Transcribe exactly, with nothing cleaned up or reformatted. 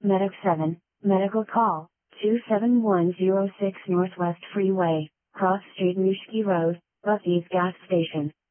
Medic seven, medical call, two seven one zero six Northwest Freeway, Cross Street Mushki Road, Bucky's gas station.